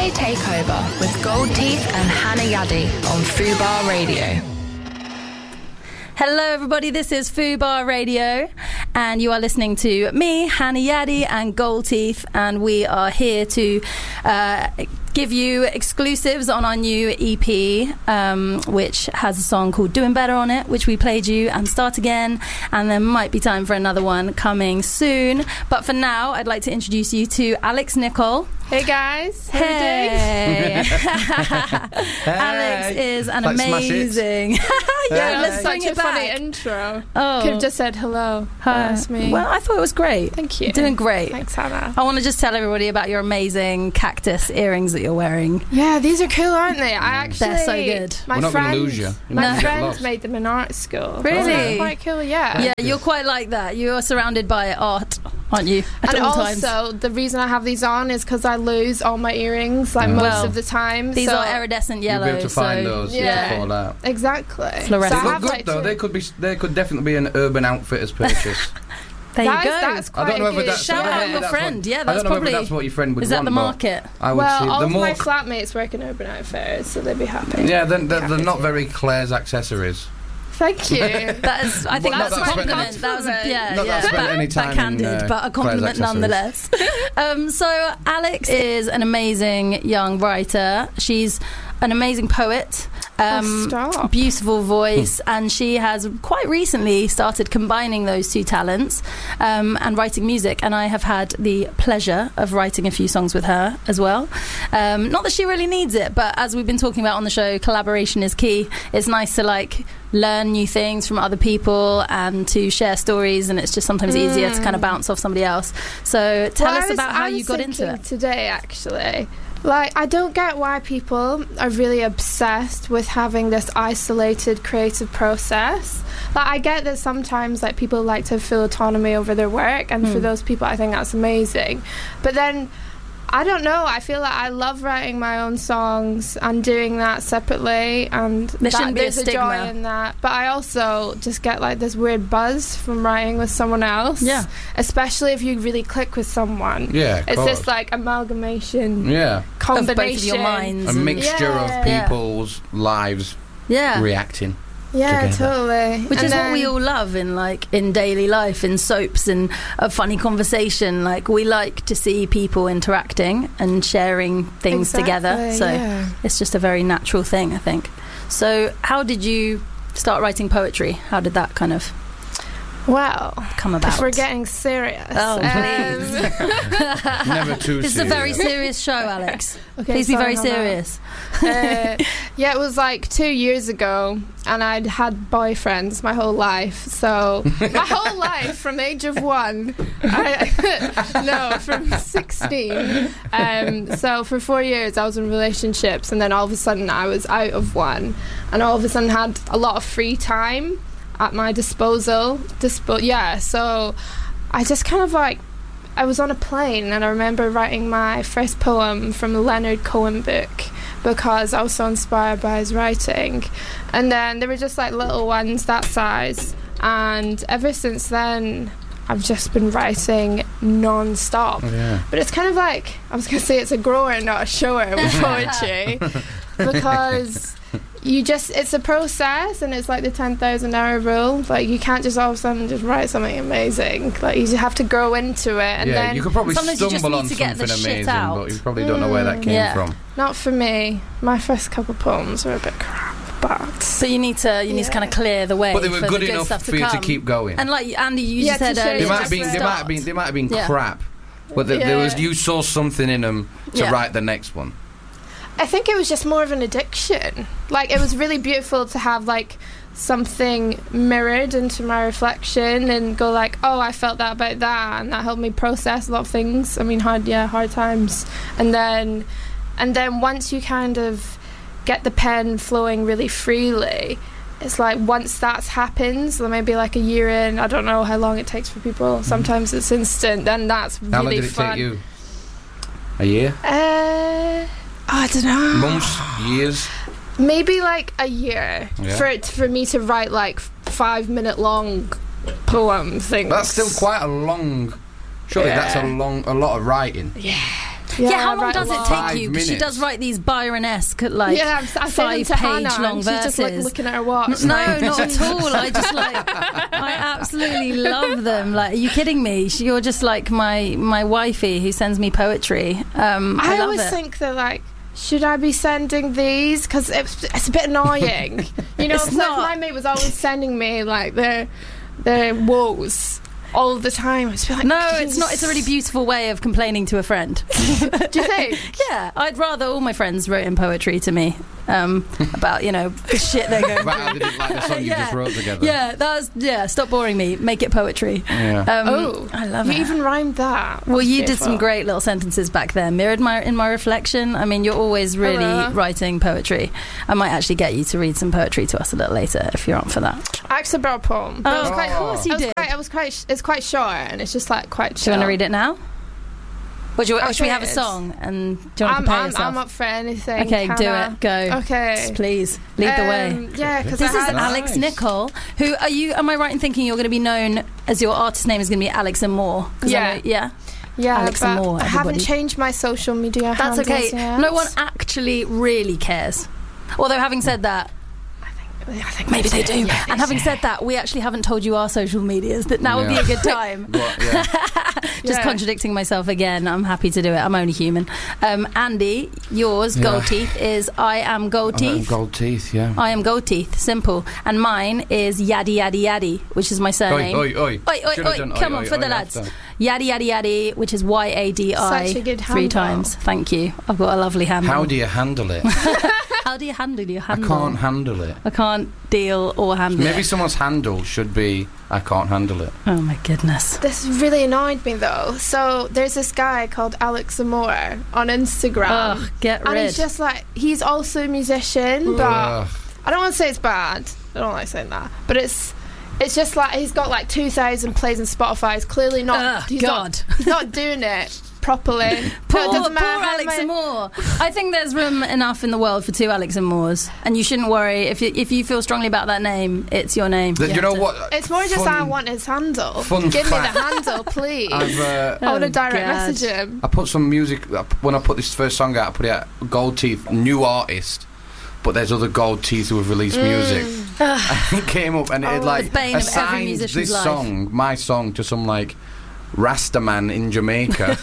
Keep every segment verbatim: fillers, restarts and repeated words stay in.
Saturday Takeover with Gold Teeth and Hannah Yaddy on Fubar Radio. Hello everybody, this is Fubar Radio and you are listening to me, Hannah Yaddy and Gold Teeth, and we are here to uh, give you exclusives on our new E P, um, which has a song called Doing Better on it, which we played you, and Start Again, and there might be time for another one coming soon. But for now, I'd like to introduce you to Alex Nicol. Hey guys, how hey. Alex is an Like amazing yeah, That let's was bring such it a funny back. intro. Oh. Could have just said hello. Hi. That's me. Well, I thought it was great. Thank you. You're doing great. Thanks, Hannah. I want to just tell everybody about your amazing cactus earrings that you're wearing. Yeah, these are cool, aren't they? I actually They're so good. My We're not friend, gonna lose you. You're my not gonna get friend lost. made them in art school. Really? They're quite cool, yeah. Yeah, you're quite like that. You're surrounded by art, aren't you? At And all also, times. the reason I have these on is because I lose all my earrings, like Mm. most Well, of the time. These so are iridescent You'll yellow. be able to find so those Yeah. to fall out. Exactly. Fluorescent. So I They have look good like though. two. They could be. They could definitely be an Urban Outfitters purchase. There you That go. is- that's I don't know quite a whether good that's. Shout I don't out know your whether that's friend. What, Yeah, I that's don't know probably- whether that's what your friend would Is that want. the but market? I would Well, see all the of more. my flatmates work in Urban Outfitters, so they'd be happy. Yeah, then they're, they're Happy not to. very Claire's accessories. Thank you. That is, I think Well, not that's a that I spent compliment. any- That was a, yeah, Not that I yeah. spent any time in, Backhanded, uh, but a compliment Claire's nonetheless. um, so Alex is an amazing young writer. She's an amazing poet. Um, Oh, stop. beautiful voice, and she has quite recently started combining those two talents um, and writing music, and I have had the pleasure of writing a few songs with her as well. Um, not that she really needs it, but as we've been talking about on the show, collaboration is key. It's nice to like learn new things from other people and to share stories, and it's just sometimes Mm. easier to kind of bounce off somebody else. So tell Well, I us was- about how I you was got into thinking it. today, actually. Like, I don't get why people are really obsessed with having this isolated creative process. Like, I get that sometimes, like, people like to have full autonomy over their work, and for Hmm. those people, I think that's amazing. But then, I don't know, I feel like I love writing my own songs and doing that separately, and There that, shouldn't be a there's a joy stigma. in that. But I also just get, like, this weird buzz from writing with someone else. Yeah. Especially if you really click with someone. Yeah, of It's course. this like amalgamation Yeah, Of combination. both of your minds. a and- mixture Yeah. of people's lives yeah. reacting. Yeah, together. totally. Which And is what we then- all love in like in daily life, in soaps and a funny conversation. Like we like to see people interacting and sharing things together. Exactly, So yeah. it's just a very natural thing, I think. So how did you start writing poetry? How did that kind of Well, come about? if we're getting serious. Oh, um, Never too This is a very serious. serious show, Alex. okay, Please be sorry, very Hannah. serious. uh, yeah, it was like two years ago, and I'd had boyfriends my whole life. So my whole life, from age of one, I, no, from sixteen. Um, so for four years, I was in relationships, and then all of a sudden, I was out of one, and all of a sudden, had a lot of free time at my disposal. Dispo- yeah, so I just kind of like. I was on a plane and I remember writing my first poem from a Leonard Cohen book because I was so inspired by his writing. And then there were just like little ones that size. And ever since then, I've just been writing non-stop. Oh, yeah. But it's kind of like, I was going to say it's a grower, not a shower with poetry. Because you just, it's a process, and it's like the ten thousand hour rule. Like, you can't just all of a sudden just write something amazing. Like, you just have to grow into it. And yeah, then, you could probably sometimes you just stumble need on to get the something shit amazing, out. but you probably don't know where that came Yeah. from. not for me. My first couple poems were a bit crap, but... So you need to you need to Yeah. kind of clear the way. But they were for good the enough stuff to for you to come. keep going. And like Andy, you Yeah, just said to show earlier, you They might just have been. They start. might have been. They might have been Yeah. crap, but there, there was. Yeah. You saw something in them to Yeah. write the next one. I think it was just more of an addiction. Like, it was really beautiful to have, like, something mirrored into my reflection and go like, oh, I felt that about that, and that helped me process a lot of things. I mean, hard, yeah, hard times. And then, and then once you kind of get the pen flowing really freely, it's like once that's happened, so maybe like a year in, I don't know how long it takes for people. Sometimes it's instant. Then that's really How long did it fun. take you? A year? Uh, I don't know. Months? Years? Maybe like a year Yeah. for it for me to write like five minute long poem things. That's still quite a long. Surely Yeah. that's a long, a lot of writing. Yeah. Yeah, Yeah, how I long write does a it lot. take Five you? Because she minutes. does write these Byron-esque, like, Yeah, I'm, I send them to Hannah, five-page long and verses. she's just like looking at her watch. No, like, not at all. I just like, I absolutely love them. Like, are you kidding me? You're just like my my wifey who sends me poetry. Um, I, I love always it. think that, like, should I be sending these? Because it's, it's a bit annoying. You know, It's it's like not. my mate was always sending me, like, their, their woes all the time. It's like, No, can it's you not. It's a really beautiful way of complaining to a friend. Do you think? Yeah, I'd rather all my friends wrote in poetry to me um, about, you know, the shit they're going About how they didn't like the song you Yeah. just wrote together. Yeah, that's yeah. Stop boring me. Make it poetry. Yeah. Um, Oh, I love you it. even rhymed that. Well, That's you did some beautiful. great little sentences back there. Mirrored my in my reflection. I mean, you're always really Hello. writing poetry. I might actually get you to read some poetry to us a little later if you're up for that. I actually brought a poem. But it was Oh, quite, of course you it was did. Quite, it was quite. sh- It's quite short, and it's just like quite. Do you Chill. want to read it now? Or, do you, or should we have a Okay. song and do you want to I'm, prepare I'm, yourself? I'm up for anything. Okay, do Hannah. it. Go. Okay. Please lead the way. Um, yeah, because This I is had, Nice. Alex Nicol. Who are you? Am I right in thinking you're going to be known as your artist name is going to be Alex and Moore? 'Cause I Yeah. know- yeah. yeah, Alex but and Moore, I haven't everybody. changed my social media. That's handles okay. yet. No one actually really cares. Although having said that, I think maybe they do. Yeah, And having said that, we actually haven't told you our social medias. That now would be Yeah. a good time. But, yeah. Just Yeah. contradicting myself again. I'm happy to do it. I'm only human. Um, Andy, yours, Yeah. Gold Teeth, is I am Gold Oh, Teeth. gold teeth, yeah. I am Gold Teeth. Simple. And mine is Yaddy Yaddy Yaddy, which is my surname. Oi, oi, oi. Oi, oi, Should've oi. done Come oi, on, oi, for the oi lads. after. Yaddy Yaddy Yaddy, which is Y A D I Such a good three handle. times. Thank you. I've got a lovely handle. How do you handle it? How do you handle your I handle? can't handle it. I can't deal or handle Maybe it. someone's handle should be I can't handle it. Oh my goodness. This really annoyed me though. So there's this guy called Alex Amore on Instagram. Ugh, get and rid. he's just like, he's also a musician, but Ugh. I don't want to say it's bad. I don't like saying that. But it's it's just like, he's got like two thousand plays on Spotify. He's clearly not, Ugh, he's God. not, he's not doing it properly. Poor, No, it poor doesn't matter how Alex many- and Moore. I think there's room enough in the world for two Alex and Moores, and you shouldn't worry if you, if you feel strongly about that name. It's your name. The- you have know to- what? It's more just Fun- I want his handle. fun Give fact. me the handle, please. I've, uh, I want to Oh, direct God. message him. I put some music when I put this first song out. I put it out Gold Teeth, new artist, but there's other Gold Teeth who have released music. And it came up and it Oh, had, the like bane of every assigned musician's this life. song, my song, to some like Rastaman in Jamaica.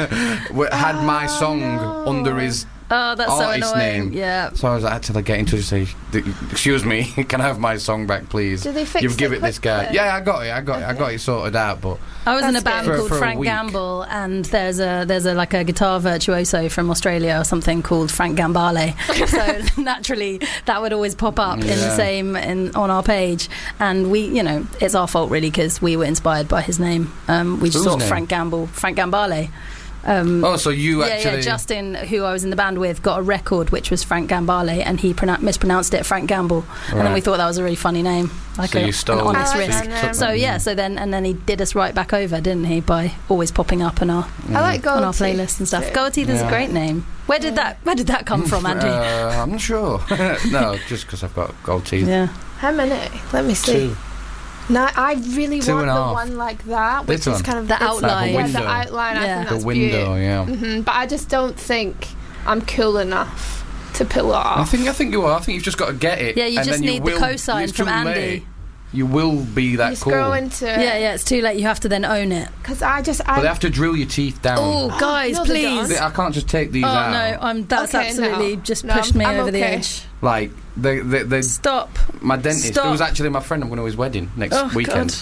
Wh- had my Oh, song no. under his. Oh, that's so artist annoying. name. Yeah. So I was I had to like get in touch and say, "Excuse me, can I have my song back, please? Did they fix You've it give it this guy." quickly? Yeah, I got it. I got it. I got it sorted out. But I was in a That's band good. For- called for a Frank week. Gamble, and there's a there's a like a guitar virtuoso from Australia or something called Frank Gambale. So naturally, that would always pop up in the Yeah. same in on our page, and we, you know, it's our fault really because we were inspired by his name. Um, we just Whose thought name? Frank Gamble, Frank Gambale. Um, oh, so you yeah, actually yeah. Justin, who I was in the band with, got a record which was Frank Gambale, and he pronou- mispronounced it Frank Gamble, and then Right. we thought that was a really funny name, like So a, you an stole it. honest I like risk. that name. So yeah, so then and then he did us right back over, didn't he, by always popping up on our I like Gold on our Teeth playlist and stuff. too. Gold Teeth is a Yeah. great name. Where did that Where did that come from, Andy? Uh, I'm not sure. No, just because I've got gold teeth. yeah. How many? Let me see. Two. No, I really Two want and a the half. one like that, which This is one? kind of The it's- outline. Yeah, Window. the outline. I Yeah. think The that's window, yeah. hmm But I just don't think I'm cool enough to pull it I off. think I think you are. I think you've just got to get it. Yeah, you and just then you need the will- cosign it's from too Andy. late. You will be that you cool. scroll into it. Yeah, yeah, it's too late. You have to then own it. Because I just, But they I, have to drill your teeth down. Oh, guys, no, they please. don't. I can't just take these Oh out. no, I'm. That's Okay, absolutely no. just No, pushed I'm- me I'm over the okay. edge. Like they, they, they, Stop. my dentist. Stop. There was actually my friend. I'm going to his wedding next Oh, weekend.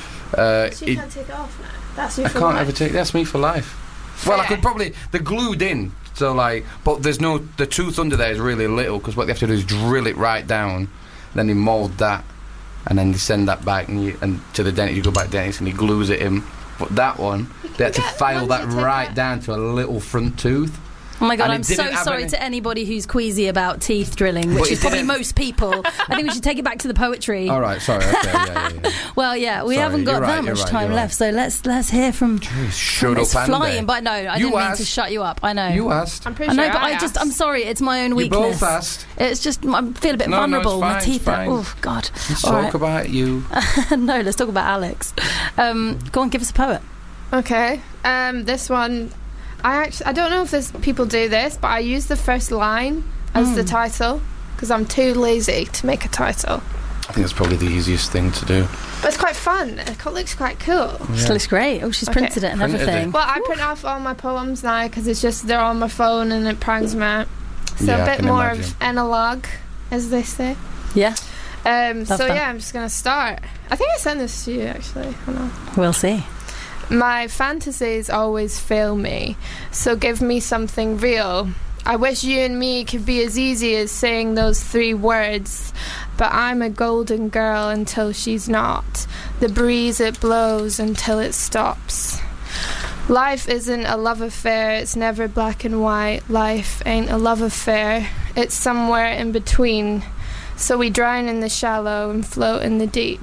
Uh, so you it- can't take it off now. That's you I for can't life. ever take. That's me for life. Well, I Yeah. could probably. They're glued in, so like, but there's no. The tooth under there is really little because what they have to do is drill it right down, then they mould that, and then they send that back and, you, and to the dentist. You go back to the dentist and he glues it in. But that one, they had to get file ones that that take right that- down to a little front tooth. Oh my god, And it I'm so didn't have sorry any- to anybody who's queasy about teeth drilling, But which it is probably didn't- most people. I think we should take it back to the poetry. All right, sorry. Okay, yeah, yeah, yeah. Well, yeah, we Sorry, haven't got you're right, that you're much right, time you're left, so let's let's hear from. Shut It's up, flying, Andy. but no, I You didn't mean to asked. shut you up. I know. You asked. I'm pretty I know, sure but I, I just, asked. I'm sorry, it's my own You weakness. both asked. It's just, I feel a bit No, no, it's vulnerable. my fine, teeth it's are, fine. oh, God. Let's All talk right. about you. No, let's talk about Alex. Um, go on, give us a poet. Okay. Um, this one, I actually I don't know if this people do this, but I use the first line as mm. the title because I'm too lazy to make a title. I think that's probably the easiest thing to do. But it's quite fun. It looks quite cool. Yeah. It looks great. Oh, she's okay. printed it and printed everything. It. Well, I print off all my poems now because it's just they're on my phone and it prangs me out. So yeah, a bit more imagine. of analog, as they say. Yeah. Um, so that. yeah, I'm just gonna start. I think I sent this to you actually. Hold on. We'll see. My fantasies always fail me, so give me something real. I wish you and me could be as easy as saying those three words, but I'm a golden girl until she's not. The breeze it blows until it stops. Life isn't a love affair, it's never black and white. Life ain't a love affair, it's somewhere in between. So we drown in the shallow and float in the deep.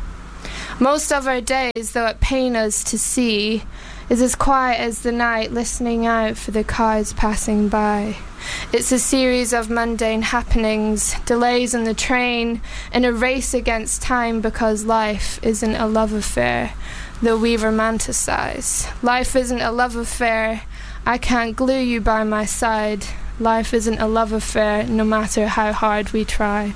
Most of our days, though it pain us to see, is as quiet as the night, listening out for the cars passing by. It's a series of mundane happenings, delays in the train, and a race against time because life isn't a love affair, though we romanticize. Life isn't a love affair, I can't glue you by my side. Life isn't a love affair, no matter how hard we try.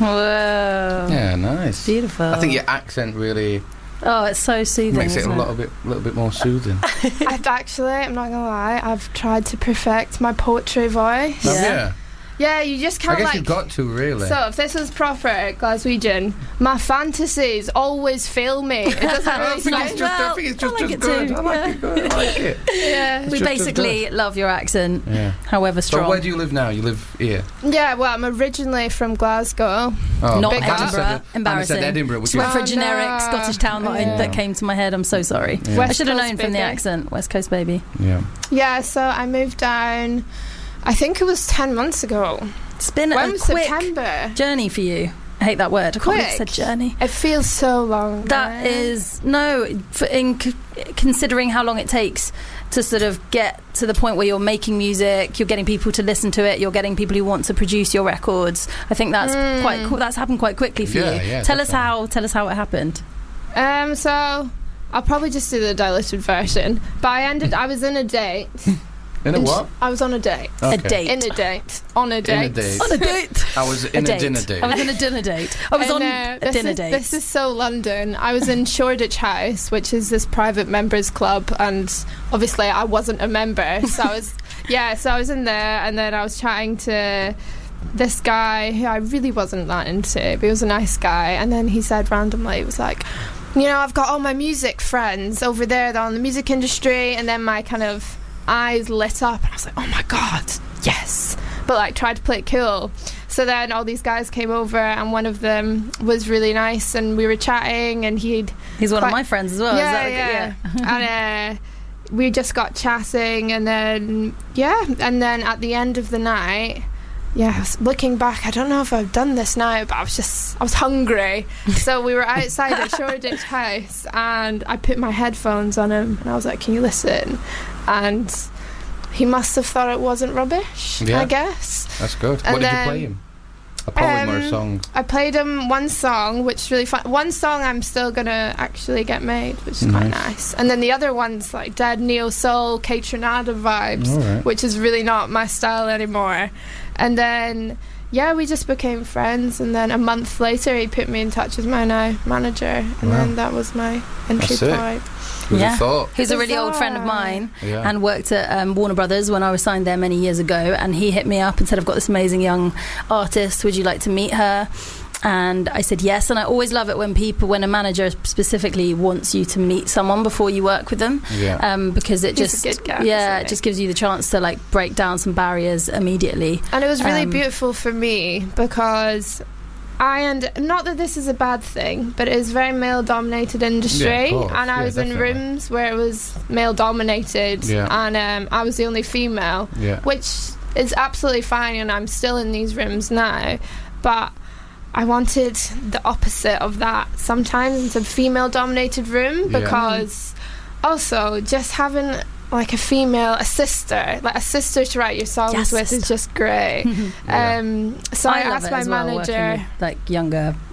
Whoa. Yeah, nice. Beautiful. I think your accent really... Oh, it's so soothing. Makes it a it? little bit, little bit more soothing. I've actually, I'm not gonna lie, I've tried to perfect my poetry voice. Oh, yeah. Yeah, you just can't. I guess like, you've got to really. So if this was proper Glaswegian, my fantasies always fail me. It doesn't really I think it's just, well, I think it's just, I like just it good. too. I like Yeah. it good. I like it. Yeah. It's We just basically love your accent, yeah. however strong. So where do you live now? You live here? Yeah, well, I'm originally from Glasgow. Oh, Not Big Edinburgh. up. Said, Embarrassing. Said Edinburgh, which Just went is... for a Oh, generic no. Scottish town that, I, Yeah. that came to my head. I'm so sorry. Yeah. I should have West known Coast from the baby. accent. West Coast baby. Yeah. Yeah, so I moved down, I think it was ten months ago. It's been When a was quick September? journey for you. I hate that word. I can't believe I Quick? said journey. It feels so long. That now. is no, for, in c- considering how long it takes to sort of get to the point where you're making music, you're getting people to listen to it, you're getting people who want to produce your records. I think that's Mm. quite cool. That's happened quite quickly for Yeah, you. yeah, tell us definitely. how. Tell us how it happened. Um, so I'll probably just do the diluted version. But I ended. I was in a date. In a And what? I was on a date. A Okay. date. In a date. On a date. In a date. On a date. I was in a, a date. dinner date. I was in a dinner date. I was And, on uh, a this dinner is, date. This is so London. I was in Shoreditch House, which is this private members club, and obviously I wasn't a member, so I was yeah. So I was in there, and then I was chatting to this guy who I really wasn't that into, but he was a nice guy, and then he said randomly, he was like, you know, I've got all my music friends over there that are in the music industry, and then my kind of eyes lit up and I was like, oh my god, yes, but like tried to play it cool. So then all these guys came over and one of them was really nice and we were chatting and he'd He's one quite, of my friends as well. yeah, Is that, yeah. and uh, we just got chatting and then yeah and then at the end of the night, yeah, I was looking back, I don't know if I've done this now, but I was just I was hungry. So we were outside at Shoreditch House and I put my headphones on him and I was like, can you listen? And he must have thought it wasn't rubbish, Yeah. I guess. That's good. And What did then, you play him? A poem or a um, song? I played him one song, which is really fun. One song I'm still gonna actually get made, which is quite Nice. nice. And then the other one's like dead neo soul, Kate Trinada vibes, All right. which is really not my style anymore. And then yeah, we just became friends. And then a month later, he put me in touch with my now manager, and Wow. then that was my entry That's it. point. Who'd Yeah. have thought? He's a really old friend of Bizarre. mine Yeah. and worked at um, Warner Brothers when I was signed there many years ago, and he hit me up and said, I've got this amazing young artist, would you like to meet her? And I said yes. And I always love it when people, when a manager specifically wants you to meet someone before you work with them, Yeah. um, because it He's just a good guy, yeah isn't it he? just gives you the chance to like break down some barriers immediately. And it was really Um, beautiful for me because I and not that this is a bad thing, but it is a very male dominated industry, Yeah, of course. and I Yeah, was in definitely. rooms where it was male dominated, Yeah. and um, I was the only female, Yeah. which is absolutely fine, and I'm still in these rooms now, but I wanted the opposite of that sometimes. It's a female dominated room Yeah. because also just having like a female, a sister, like a sister to write your songs Yes, with sister. is just great. Yeah. Um, so I, love asked it my as well, working manager. with, like younger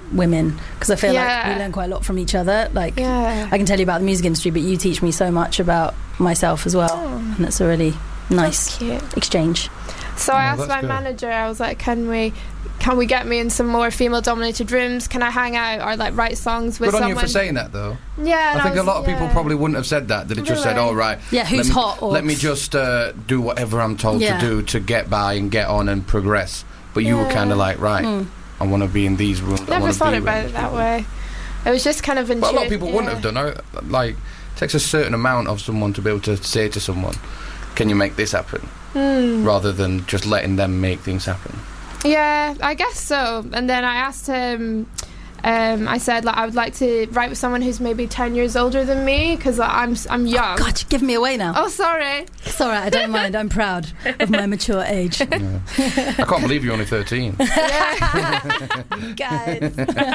women, because I feel Yeah. like we learn quite a lot from each other. Like, Yeah. I can tell you about the music industry, but you teach me so much about myself as well, Oh. and it's a really nice That's cute. exchange. So I Oh, asked that's my good. manager, I was like, can we can we get me in some more female dominated rooms? Can I hang out or like write songs with Good on someone? you for saying that, though. Yeah, and I think was- a lot of people yeah. probably wouldn't have said that. They'd have just said, Really? "All right, Yeah, who's let me, hot or- let me just uh, do whatever I'm told Yeah. to do to get by and get on and progress." But you were Yeah. kind of like, right, Mm. I want to be in these rooms. I Never wanna thought be about with it that people. way. It was just kind of intuitive. But a lot of people wouldn't yeah. have done. I, like, it takes a certain amount of someone to be able to say to someone, "Can you make this happen?" Hmm. Rather than just letting them make things happen. Yeah, I guess so. And then I asked him. Um, I said like I would like to write with someone who's maybe ten years older than me because I'm s- I'm young. God, you're giving me away now. Oh, sorry. It's all right, I don't mind. I'm proud of my mature age. Yeah. I can't believe you're only thirteen. Yeah. Guys.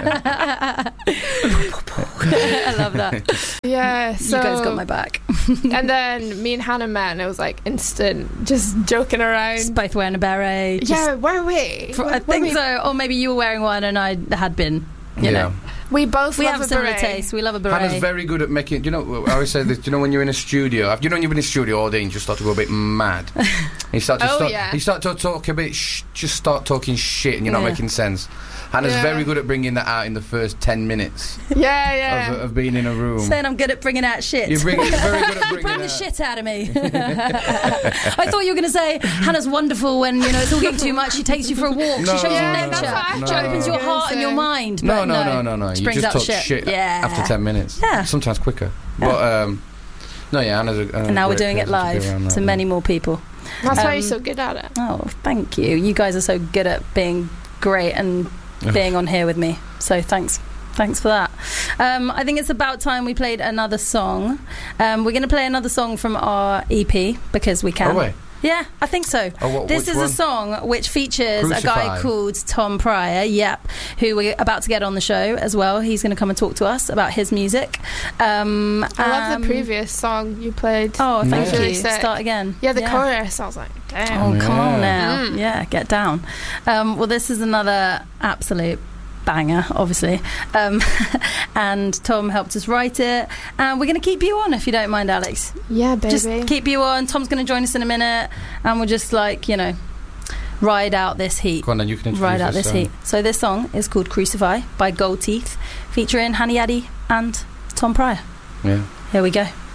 I love that. yeah. So you guys got my back. and then me and Hannah met, and it was like instant, just joking around. Just both wearing a beret. just- Yeah, were we? For- Were- I were think we, so. Or maybe you were wearing one and I had been. You yeah. know. We both We love have a similar beret. taste. We love a beret. Hannah's very good at making. Do you know? I always say this. Do you know when you're in a studio? You know when you've been in a studio all day and you just start to go a bit mad. you start to Oh, start, yeah. you start to talk a bit. Sh- just start talking shit, and you're not Yeah. making sense. Hannah's Yeah. very good at bringing that out in the first ten minutes Yeah, yeah. of, of being in a room. Saying I'm good at bringing out shit. You're, bring, you're very good at You bringing bring the out. shit out of me. I thought you were going to say Hannah's wonderful when you know it's all getting too much. She takes you for a walk. No, she shows you Yeah, nature. that's what I She thought opens you your were gonna heart and your say. mind. No, but no, no, no, no. She You brings just out talk shit. shit Yeah. after ten minutes. Yeah. Sometimes quicker. But um, no, yeah, Hannah's a, Hannah's And now a we're great doing it person to be live around to that. many more people. That's why Um, you're so good at it. Oh, thank you. You guys are so good at being great and being on here with me. So thanks. Thanks for that. Um, I think it's about time we played another song. Um, we're going to play another song from our E P because we can. Oh, wait. Yeah, I think so. Oh, what, This which is one? a song which features a guy Crucify. called Tom Pryor, yep, who we're about to get on the show as well. He's going to come and talk to us about his music. Um, I love um, the previous song you played. Oh, thank Yeah. you. Really sick. Start again. Yeah, the chorus. I was like, damn. Oh, come on now. Mm. Yeah, get down. Um, well, this is another absolute banger, obviously. Um, and Tom helped us write it. And we're going to keep you on, if you don't mind, Alex. Yeah, baby. Just keep you on. Tom's going to join us in a minute. And we'll just, like, you know, ride out this heat. Go on, then you can introduce Ride out this this song. heat. So this song is called Crucify by Gold Teeth, featuring Hannah Yaddy and Tom Pryor. Yeah. Here we go.